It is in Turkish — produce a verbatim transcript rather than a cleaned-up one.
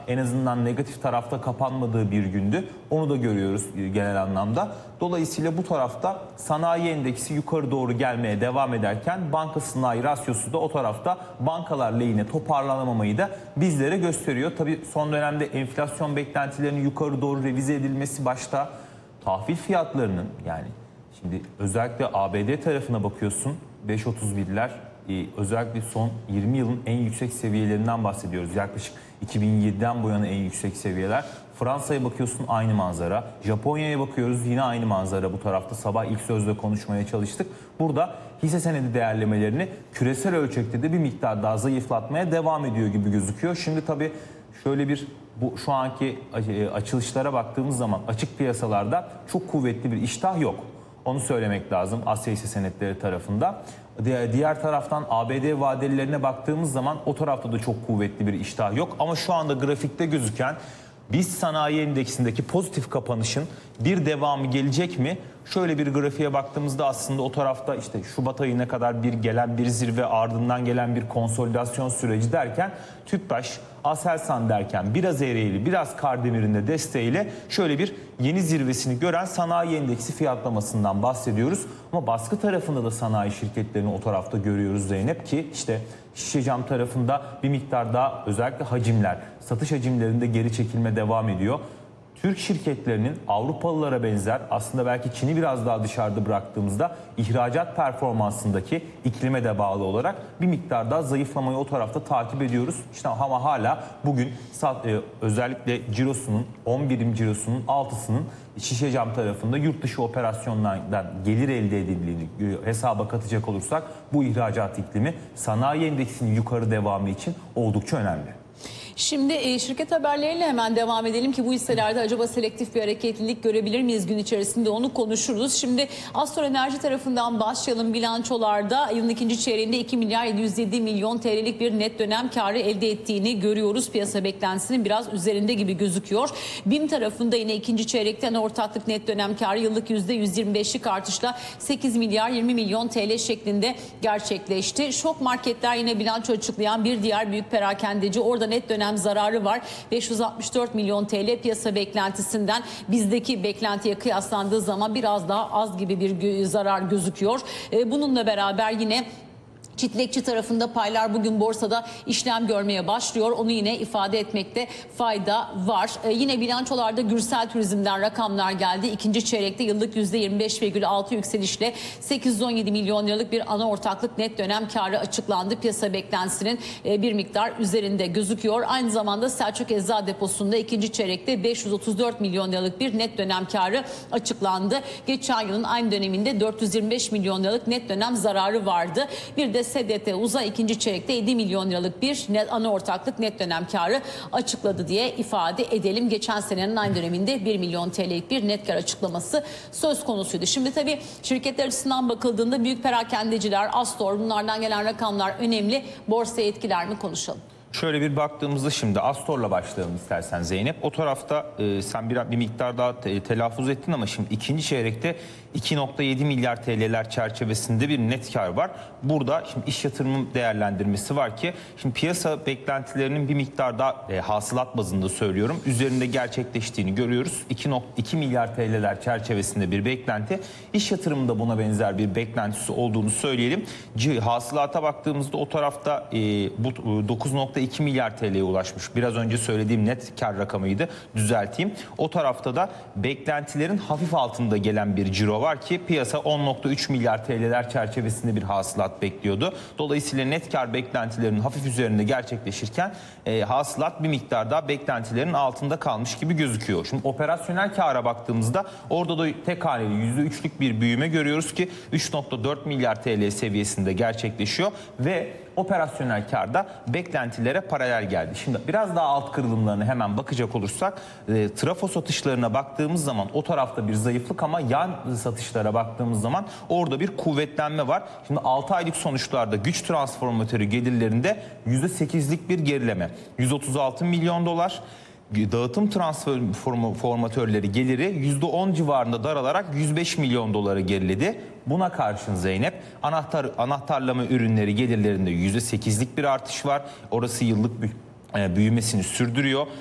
en azından negatif tarafta kapanmadığı bir gündü. Onu da görüyoruz genel anlamda. Dolayısıyla bu tarafta sanayi endeksi yukarı doğru gelmeye devam ederken banka sanayi rasyosu da o tarafta bankalar lehine toparlanamamayı da bizlere gösteriyor. Tabii son dönemde enflasyon beklentilerinin yukarı doğru revize edilmesi başta, tahvil fiyatlarının, yani şimdi özellikle A B D tarafına bakıyorsun, beş otuz birler e, özellikle son yirmi yılın en yüksek seviyelerinden bahsediyoruz. Yaklaşık iki bin yediden bu yana en yüksek seviyeler. Fransa'ya bakıyorsun, aynı manzara. Japonya'ya bakıyoruz, yine aynı manzara bu tarafta. Sabah ilk sözle konuşmaya çalıştık. Burada hisse senedi değerlemelerini küresel ölçekte de bir miktar daha zayıflatmaya devam ediyor gibi gözüküyor. Şimdi tabii şöyle bir, bu şu anki açılışlara baktığımız zaman açık piyasalarda çok kuvvetli bir iştah yok. Onu söylemek lazım Asya hisse senetleri tarafında. Diğer taraftan A B D vadelilerine baktığımız zaman o tarafta da çok kuvvetli bir iştah yok. Ama şu anda grafikte gözüken BIST sanayi endeksindeki pozitif kapanışın bir devamı gelecek mi? Şöyle bir grafiğe baktığımızda aslında o tarafta işte Şubat ayına kadar bir gelen bir zirve, ardından gelen bir konsolidasyon süreci derken Tüpraş, Aselsan derken biraz Ereğli, biraz Kardemir'in de desteğiyle şöyle bir yeni zirvesini gören sanayi endeksi fiyatlamasından bahsediyoruz. Ama baskı tarafında da sanayi şirketlerini o tarafta görüyoruz Zeynep, ki işte Şişecam tarafında bir miktar daha özellikle hacimler, satış hacimlerinde geri çekilme devam ediyor. Türk şirketlerinin Avrupalılara benzer, aslında belki Çin'i biraz daha dışarıda bıraktığımızda ihracat performansındaki iklime de bağlı olarak bir miktar daha zayıflamayı o tarafta takip ediyoruz. İşte ama hala bugün özellikle cirosunun, on birim cirosunun altısının Şişecam tarafında yurt dışı operasyonlardan gelir elde edildiğini hesaba katacak olursak bu ihracat iklimi sanayi endeksinin yukarı devamı için oldukça önemli. Şimdi e, şirket haberleriyle hemen devam edelim ki bu hisselerde acaba selektif bir hareketlilik görebilir miyiz gün içerisinde, onu konuşuruz. Şimdi Astor Enerji tarafından başlayalım. Bilançolarda yılın ikinci çeyreğinde iki milyar yedi yüz yedi milyon T L'lik bir net dönem karı elde ettiğini görüyoruz. Piyasa beklentisinin biraz üzerinde gibi gözüküyor. BİM tarafında yine ikinci çeyrekten ortaklık net dönem karı yıllık yüzde yüz yirmi beşlik artışla sekiz milyar yirmi milyon T L şeklinde gerçekleşti. Şok Marketler yine bilanço açıklayan bir diğer büyük perakendeci. Orada net dönem zararı var. beş yüz altmış dört milyon T L piyasa beklentisinden bizdeki beklentiye kıyaslandığı zaman biraz daha az gibi bir zarar gözüküyor. Bununla beraber yine Çitlekçi tarafında paylar bugün borsada işlem görmeye başlıyor. Onu yine ifade etmekte fayda var. Ee, yine bilançolarda Gürsel Turizm'den rakamlar geldi. İkinci çeyrekte yıllık yüzde yirmi beş virgül altı yükselişle sekiz yüz on yedi milyon liralık bir ana ortaklık net dönem karı açıklandı. Piyasa beklentisinin e, bir miktar üzerinde gözüküyor. Aynı zamanda Selçuk Eczacı Deposu'nda ikinci çeyrekte beş yüz otuz dört milyon liralık bir net dönem karı açıklandı. Geçen yılın aynı döneminde dört yüz yirmi beş milyon liralık net dönem zararı vardı. Bir de S D T Uzay ikinci çeyrekte yedi milyon liralık bir net, ana ortaklık net dönem karı açıkladı diye ifade edelim. Geçen senenin aynı döneminde bir milyon T L'lik bir net kar açıklaması söz konusuydu. Şimdi tabii şirketler açısından bakıldığında büyük perakendeciler, Astor, bunlardan gelen rakamlar önemli. Borsaya etkiler mi, konuşalım. Şöyle bir baktığımızda şimdi Astor'la başlayalım istersen Zeynep. O tarafta e, sen bir, bir miktar daha te, telaffuz ettin ama şimdi ikinci çeyrekte iki nokta yedi milyar T L'ler çerçevesinde bir net kar var. Burada şimdi iş yatırımı değerlendirmesi var ki şimdi piyasa beklentilerinin bir miktar daha e, hasılat bazında söylüyorum, üzerinde gerçekleştiğini görüyoruz. iki nokta iki milyar T L'ler çerçevesinde bir beklenti. İş yatırımında buna benzer bir beklentisi olduğunu söyleyelim. C, hasılata baktığımızda o tarafta e, bu dokuz nokta iki milyar T L'ye ulaşmış. Biraz önce söylediğim net kar rakamıydı, düzelteyim. O tarafta da beklentilerin hafif altında gelen bir ciro var ki piyasa on nokta üç milyar T L'ler çerçevesinde bir hasılat bekliyordu. Dolayısıyla net kar beklentilerinin hafif üzerinde gerçekleşirken e, hasılat bir miktar daha beklentilerin altında kalmış gibi gözüküyor. Şimdi operasyonel kara baktığımızda orada da tek haneli yüzde üçlük bir büyüme görüyoruz ki üç nokta dört milyar T L seviyesinde gerçekleşiyor ve operasyonel karda beklentilere paralel geldi. Şimdi biraz daha alt kırılımlarına hemen bakacak olursak e, trafo satışlarına baktığımız zaman o tarafta bir zayıflık ama yan satışlara baktığımız zaman orada bir kuvvetlenme var. Şimdi altı aylık sonuçlarda güç transformatörü gelirlerinde yüzde sekizlik bir gerileme. yüz otuz altı milyon dolar. Dağıtım transformatörleri geliri yüzde on civarında daralarak yüz beş milyon dolara geriledi. Buna karşın Zeynep anahtar anahtarlama ürünleri gelirlerinde yüzde sekizlik bir artış var. Orası yıllık büyümesini sürdürüyor.